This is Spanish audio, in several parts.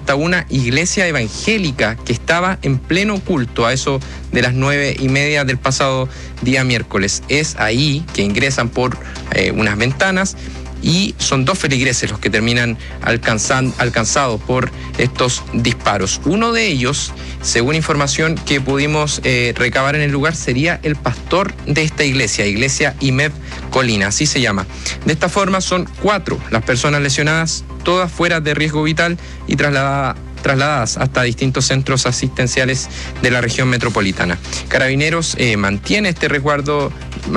hasta una iglesia evangélica que estaba en pleno culto a eso de las 9:30 del pasado día miércoles. Es ahí que ingresan por unas ventanas y son 2 feligreses los que terminan alcanzados por estos disparos. Uno de ellos, según información que pudimos recabar en el lugar, sería el pastor de esta iglesia IMEP Colina, así se llama. De esta forma son 4 las personas lesionadas, todas fuera de riesgo vital y trasladadas hasta distintos centros asistenciales de la región metropolitana. Carabineros mantiene resguardo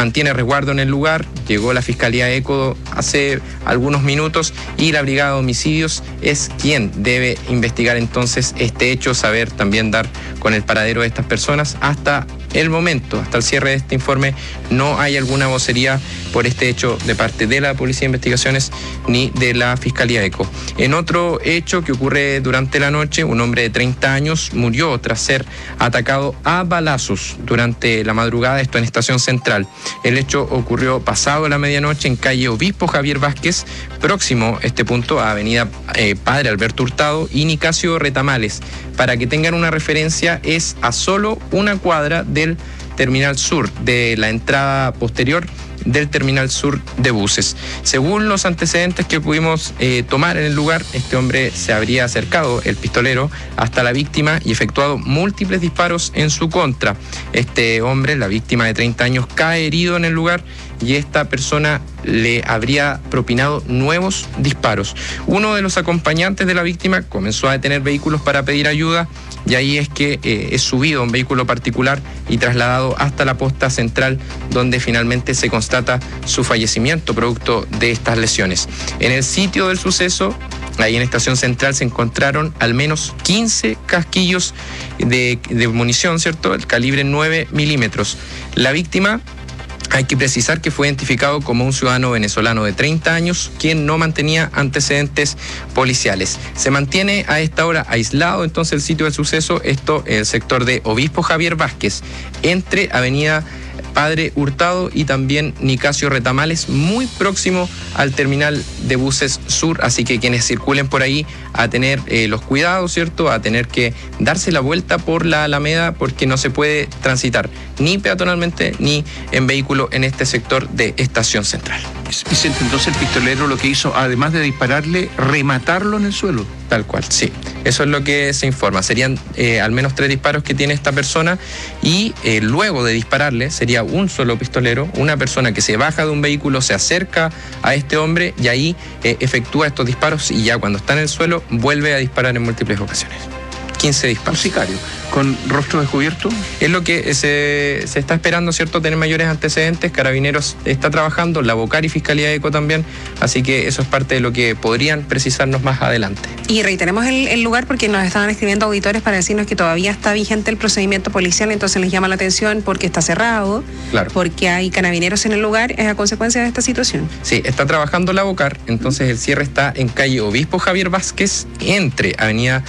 en el lugar. Llegó la Fiscalía ECO hace algunos minutos y la Brigada de Homicidios es quien debe investigar entonces este hecho, saber también dar con el paradero de estas personas. Hasta el momento, hasta el cierre de este informe, no hay alguna vocería por este hecho de parte de la Policía de Investigaciones ni de la Fiscalía ECO. En otro hecho que ocurre durante la noche, un hombre de 30 años murió tras ser atacado a balazos durante la madrugada, esto en Estación Central. El hecho ocurrió pasado la medianoche en calle Obispo Javier Vázquez, próximo este punto a avenida Padre Alberto Hurtado y Nicasio Retamales. Para que tengan una referencia, es a solo una cuadra del Terminal Sur, de la entrada posterior del Terminal Sur de buses. Según los antecedentes que pudimos tomar en el lugar, este hombre se habría acercado, el pistolero, hasta la víctima y efectuado múltiples disparos en su contra. Este hombre, la víctima de 30 años, cae herido en el lugar y esta persona le habría propinado nuevos disparos. Uno de los acompañantes de la víctima comenzó a detener vehículos para pedir ayuda y ahí es que es subido a un vehículo particular y trasladado hasta la posta central, donde finalmente se constata su fallecimiento producto de estas lesiones. En el sitio del suceso, ahí en Estación Central, se encontraron al menos 15 casquillos de munición, ¿cierto? El calibre 9 milímetros. La víctima, hay que precisar que fue identificado como un ciudadano venezolano de 30 años, quien no mantenía antecedentes policiales. Se mantiene a esta hora aislado entonces el sitio del suceso, esto en el sector de Obispo Javier Vázquez, entre avenida Padre Hurtado y también Nicasio Retamales, muy próximo al terminal de buses sur, así que quienes circulen por ahí a tener los cuidados, ¿cierto? A tener que darse la vuelta por la Alameda porque no se puede transitar ni peatonalmente ni en vehículo en este sector de Estación Central. Vicente, entonces el pistolero lo que hizo, además de dispararle, rematarlo en el suelo. Tal cual, sí. Eso es lo que se informa. Serían al menos 3 disparos que tiene esta persona y luego de dispararle sería un solo pistolero, una persona que se baja de un vehículo, se acerca a este hombre y ahí efectúa estos disparos y ya cuando está en el suelo vuelve a disparar en múltiples ocasiones. 15 disparos. Un sicario con rostro descubierto. Es lo que se está esperando, ¿cierto? Tener mayores antecedentes. Carabineros está trabajando, la Bocar y Fiscalía ECO también, así que eso es parte de lo que podrían precisarnos más adelante. Y reiteremos el lugar porque nos estaban escribiendo auditores para decirnos que todavía está vigente el procedimiento policial, entonces les llama la atención porque está cerrado, claro, porque hay carabineros en el lugar, es a consecuencia de esta situación. Sí, está trabajando la Bocar, entonces el cierre está en calle Obispo Javier Vázquez, entre avenida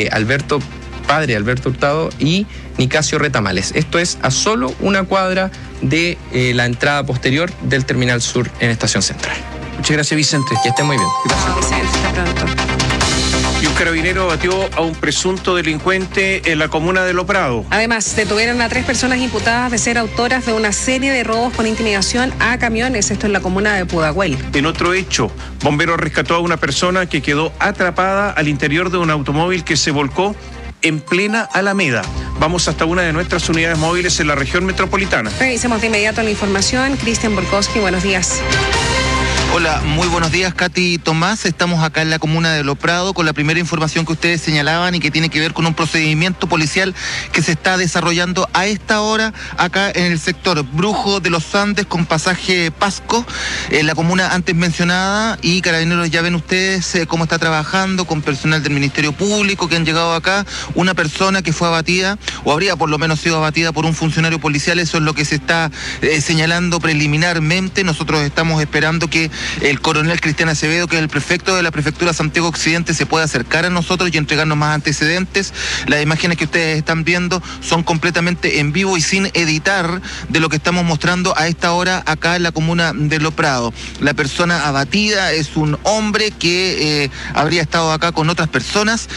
Padre Alberto Hurtado y Nicasio Retamales. Esto es a solo una cuadra de la entrada posterior del Terminal Sur en Estación Central. Muchas gracias, Vicente. Que esté muy bien. Gracias, Vicente. Hasta pronto. Y un carabinero batió a un presunto delincuente en la comuna de Lo Prado. Además, detuvieron a 3 personas imputadas de ser autoras de una serie de robos con intimidación a camiones, esto en la comuna de Pudahuel. En otro hecho, bomberos rescató a una persona que quedó atrapada al interior de un automóvil que se volcó en plena Alameda. Vamos hasta una de nuestras unidades móviles en la región metropolitana. Revisemos de inmediato la información. Cristian Borkowski, buenos días. Hola, muy buenos días, Katy y Tomás. Estamos acá en la comuna de Lo Prado con la primera información que ustedes señalaban y que tiene que ver con un procedimiento policial que se está desarrollando a esta hora acá en el sector Brujo de los Andes con pasaje Pasco, en la comuna antes mencionada, y Carabineros, ya ven ustedes cómo está trabajando con personal del Ministerio Público que han llegado acá, una persona que fue abatida o habría por lo menos sido abatida por un funcionario policial. Eso es lo que se está señalando preliminarmente. Nosotros estamos esperando que el coronel Cristian Acevedo, que es el prefecto de la prefectura Santiago Occidente, se puede acercar a nosotros y entregarnos más antecedentes. Las imágenes que ustedes están viendo son completamente en vivo y sin editar de lo que estamos mostrando a esta hora acá en la comuna de Lo Prado. La persona abatida es un hombre que habría estado acá con otras personas